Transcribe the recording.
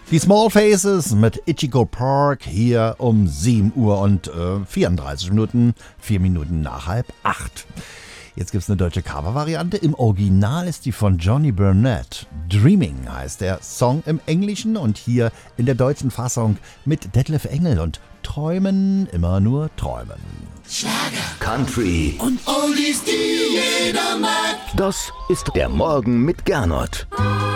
Die Small Faces mit Ichigo Park hier um 7 Uhr und 34 Minuten, 4 Minuten nach 7:30. Jetzt gibt's eine deutsche Cover-Variante. Im Original ist die von Johnny Burnett. Dreaming heißt der Song im Englischen und hier in der deutschen Fassung mit Detlef Engel und Träumen, immer nur träumen. Schlager, Country und Oldies, die jeder mag. Das ist der Morgen mit Gernot.